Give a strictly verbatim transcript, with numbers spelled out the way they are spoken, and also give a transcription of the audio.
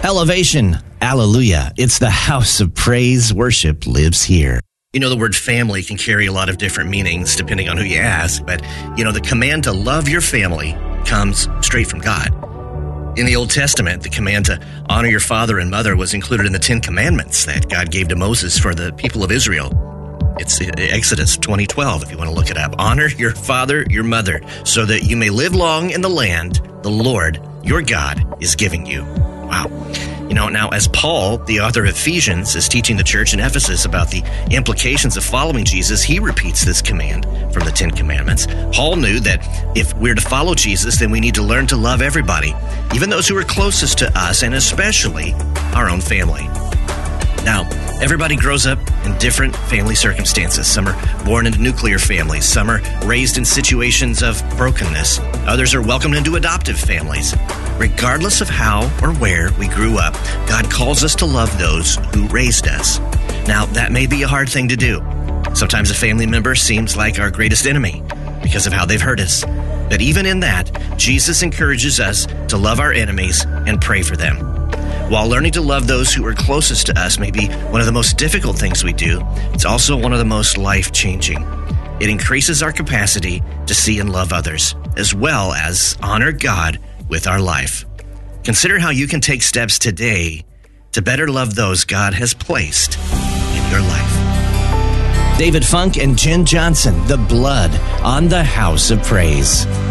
Elevation, hallelujah. It's the house of praise. Worship lives here. You know, the word family can carry a lot of different meanings depending on who you ask, but, you know, the command to love your family comes straight from God. In the Old Testament, the command to honor your father and mother was included in the Ten Commandments that God gave to Moses for the people of Israel. It's Exodus twenty twelve, if you want to look it up. Honor your father, your mother, so that you may live long in the land the Lord, your God, is giving you. Wow. You know, now as Paul, the author of Ephesians, is teaching the church in Ephesus about the implications of following Jesus, he repeats this command from the Ten Commandments. Paul knew that if we're to follow Jesus, then we need to learn to love everybody, even those who are closest to us, and especially our own family. Now, everybody grows up in different family circumstances. Some are born into nuclear families. Some are raised in situations of brokenness. Others are welcomed into adoptive families. Regardless of how or where we grew up, God calls us to love those who raised us. Now, that may be a hard thing to do. Sometimes a family member seems like our greatest enemy because of how they've hurt us. But even in that, Jesus encourages us to love our enemies and pray for them. While learning to love those who are closest to us may be one of the most difficult things we do, it's also one of the most life-changing. It increases our capacity to see and love others, as well as honor God with our life. Consider how you can take steps today to better love those God has placed in your life. David Funk and Jen Johnson, The Blood on the House of Praise.